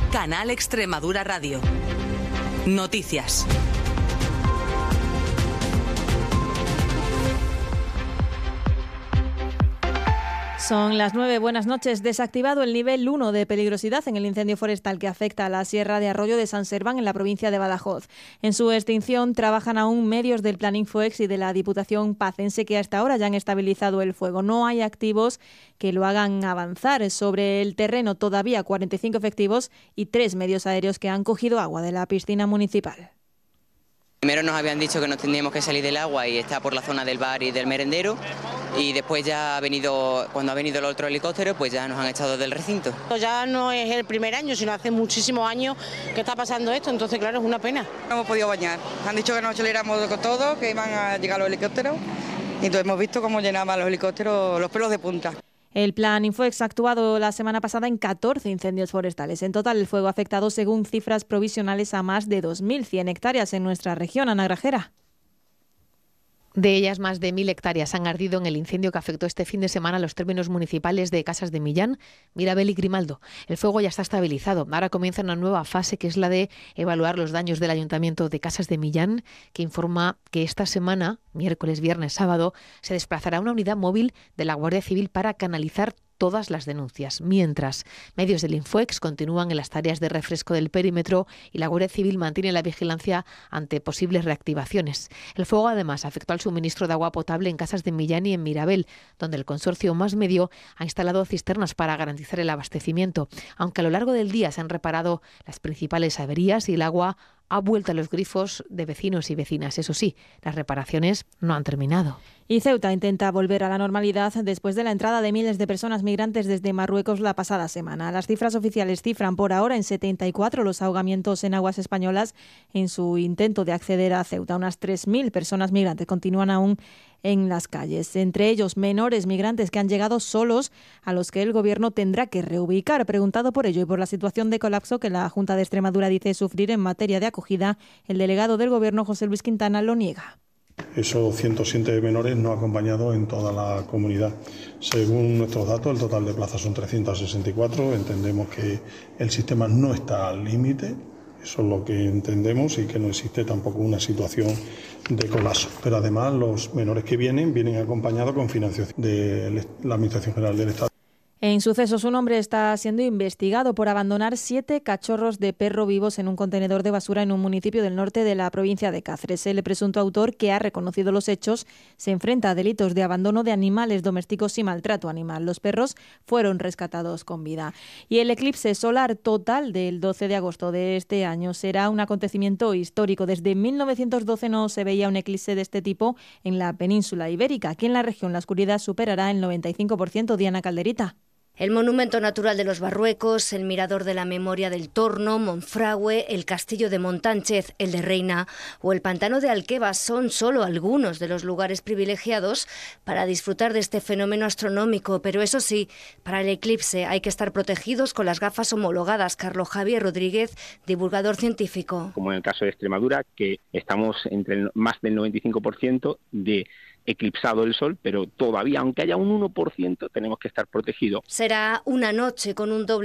Canal Extremadura Radio. Noticias. Son las 9, buenas noches. Desactivado el nivel 1 de peligrosidad en el incendio forestal que afecta a la Sierra de Arroyo de San Serván en la provincia de Badajoz. En su extinción trabajan aún medios del Plan Infoex y de la Diputación Pacense que hasta ahora ya han estabilizado el fuego. No hay activos que lo hagan avanzar. Sobre el terreno todavía 45 efectivos y 3 medios aéreos que han cogido agua de la piscina municipal. Primero nos habían dicho que nos tendríamos que salir del agua y está por la zona del bar y del merendero, y después ya cuando ha venido el otro helicóptero, pues ya nos han echado del recinto. Ya no es el primer año, sino hace muchísimos años que está pasando esto, entonces claro, es una pena. No hemos podido bañar, han dicho que nos aceleramos con todo, que iban a llegar los helicópteros, y entonces hemos visto cómo llenaban los helicópteros los pelos de punta. El Plan Infoex ha actuado la semana pasada en 14 incendios forestales. En total, el fuego ha afectado, según cifras provisionales, a más de 2.100 hectáreas en nuestra región. Ana Grajera. De ellas, más de 1.000 hectáreas han ardido en el incendio que afectó este fin de semana a los términos municipales de Casas de Millán, Mirabel y Grimaldo. El fuego ya está estabilizado. Ahora comienza una nueva fase, que es la de evaluar los daños del Ayuntamiento de Casas de Millán, que informa que esta semana, miércoles, viernes, sábado, se desplazará una unidad móvil de la Guardia Civil para canalizar todas las denuncias. Mientras, medios del Infoex continúan en las tareas de refresco del perímetro y la Guardia Civil mantiene la vigilancia ante posibles reactivaciones. El fuego además afectó al suministro de agua potable en Casas de Millán y en Mirabel, donde el consorcio Más Medio ha instalado cisternas para garantizar el abastecimiento, aunque a lo largo del día se han reparado las principales averías y el agua ha vuelto a los grifos de vecinos y vecinas. Eso sí, las reparaciones no han terminado. Y Ceuta intenta volver a la normalidad después de la entrada de miles de personas migrantes desde Marruecos la pasada semana. Las cifras oficiales cifran por ahora en 74 los ahogamientos en aguas españolas en su intento de acceder a Ceuta. Unas 3.000 personas migrantes continúan aún en las calles, entre ellos menores migrantes que han llegado solos, a los que el Gobierno tendrá que reubicar. Preguntado por ello y por la situación de colapso que la Junta de Extremadura dice sufrir en materia de acogida, el delegado del Gobierno, José Luis Quintana, lo niega. Esos 107 menores no acompañados en toda la comunidad. Según nuestros datos, el total de plazas son 364. Entendemos que el sistema no está al límite. Eso es lo que entendemos, y que no existe tampoco una situación de colapso. Pero además los menores que vienen acompañados con financiación de la Administración General del Estado. En sucesos, un hombre está siendo investigado por abandonar 7 cachorros de perro vivos en un contenedor de basura en un municipio del norte de la provincia de Cáceres. El presunto autor, que ha reconocido los hechos, se enfrenta a delitos de abandono de animales domésticos y maltrato animal. Los perros fueron rescatados con vida. Y el eclipse solar total del 12 de agosto de este año será un acontecimiento histórico. Desde 1912 no se veía un eclipse de este tipo en la península ibérica. Aquí en la región la oscuridad superará el 95%. Diana Calderita. El monumento natural de los Barruecos, el mirador de la memoria del Torno, Monfragüe, el castillo de Montánchez, el de Reina o el pantano de Alqueva son solo algunos de los lugares privilegiados para disfrutar de este fenómeno astronómico. Pero eso sí, para el eclipse hay que estar protegidos con las gafas homologadas. Carlos Javier Rodríguez, divulgador científico. Como en el caso de Extremadura, que estamos entre más del 95% de eclipsado el sol, pero todavía, aunque haya un 1%, tenemos que estar protegidos. Será una noche con un doble